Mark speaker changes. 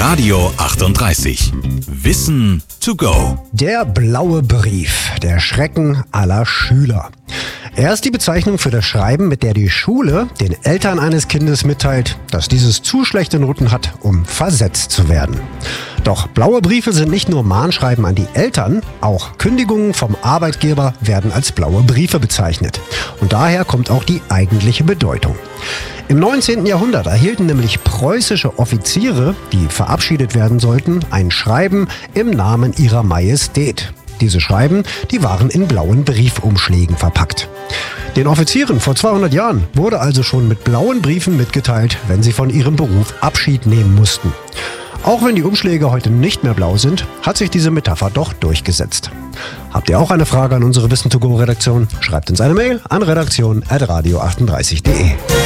Speaker 1: Radio 38. Wissen to go.
Speaker 2: Der blaue Brief, der Schrecken aller Schüler. Er ist die Bezeichnung für das Schreiben, mit der die Schule den Eltern eines Kindes mitteilt, dass dieses zu schlechte Noten hat, um versetzt zu werden. Doch blaue Briefe sind nicht nur Mahnschreiben an die Eltern, auch Kündigungen vom Arbeitgeber werden als blaue Briefe bezeichnet. Und daher kommt auch die eigentliche Bedeutung. Im 19. Jahrhundert erhielten nämlich preußische Offiziere, die verabschiedet werden sollten, ein Schreiben im Namen ihrer Majestät. Diese Schreiben, die waren in blauen Briefumschlägen verpackt. Den Offizieren vor 200 Jahren wurde also schon mit blauen Briefen mitgeteilt, wenn sie von ihrem Beruf Abschied nehmen mussten. Auch wenn die Umschläge heute nicht mehr blau sind, hat sich diese Metapher doch durchgesetzt. Habt ihr auch eine Frage an unsere Wissen to go Redaktion? Schreibt uns eine Mail an redaktion@radio38.de.